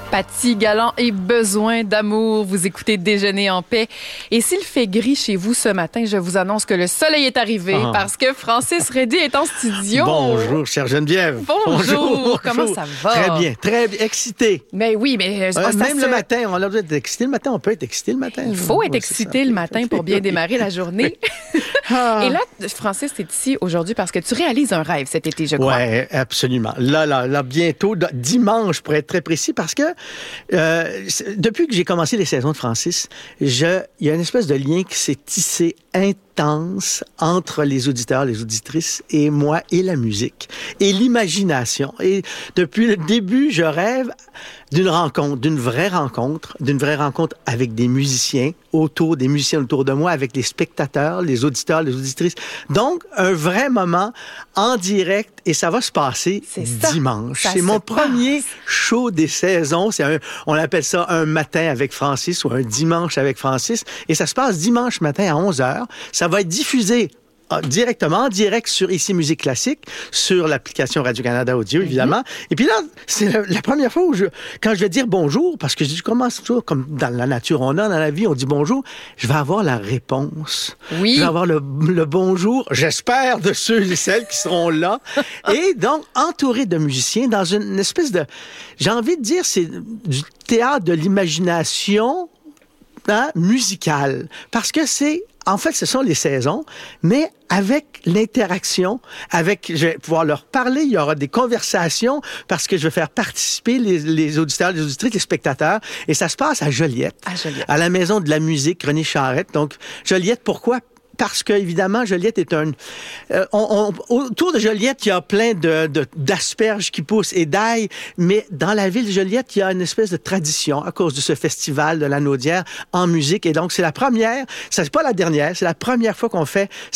Paty Galland et Besoin d'amour. Vous écoutez Déjeuner en paix. Et s'il fait gris chez vous ce matin, je vous annonce que le soleil est arrivé parce que Francis Reddy est en studio. Bonjour, chère Geneviève. Bonjour. Comment ça va? Très bien. Excité. Mais oui, mais... même le matin, on a besoin d'être excité le matin. On peut être excité le matin. Il faut être excité le matin pour bien démarrer la journée. Et là, Francis, tu es ici aujourd'hui parce que tu réalises un rêve cet été, je crois. Oui, absolument. Là, bientôt, dimanche, pour être très précis, parce que depuis que j'ai commencé les saisons de Francis, il y a une espèce de lien qui s'est tissé intense entre les auditeurs, les auditrices et moi et la musique et l'imagination. Et depuis le début, je rêve d'une rencontre, d'une vraie rencontre avec des musiciens autour de moi, avec les spectateurs, les auditeurs, les auditrices. Donc, un vrai moment en direct et ça va se passer dimanche. C'est mon premier show des saisons. On appelle ça un matin avec Francis ou un dimanche avec Francis. Et ça se passe dimanche matin à 11h. Ça va être diffusé directement, en direct sur ICI Musique Classique, sur l'application Radio-Canada Audio, évidemment. Et puis là, c'est la première fois où quand je vais dire bonjour, parce que je commence toujours, comme dans la nature, dans la vie, on dit bonjour, je vais avoir la réponse. Oui. Je vais avoir le bonjour, j'espère, de ceux et celles qui seront là. Et donc, entouré de musiciens dans une espèce de, j'ai envie de dire, c'est du théâtre de l'imagination, musicale. Parce que en fait, ce sont les saisons, mais avec l'interaction, je vais pouvoir leur parler, il y aura des conversations parce que je vais faire participer les auditeurs, les auditrices, les spectateurs. Et ça se passe à Joliette. À la Maison de la musique, René Charrette. Donc, Joliette, pourquoi? Parce que, évidemment, Joliette est autour de Joliette, il y a plein d'asperges qui poussent et d'ail, mais dans la ville de Joliette, il y a une espèce de tradition à cause de ce festival de la Naudière en musique. Et donc, c'est la première, c'est pas la dernière, c'est la première fois qu'on fait